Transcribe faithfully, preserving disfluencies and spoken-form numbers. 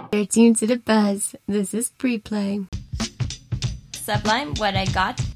You're tuned to the buzz. This is Pre-Play. Sublime, What I Got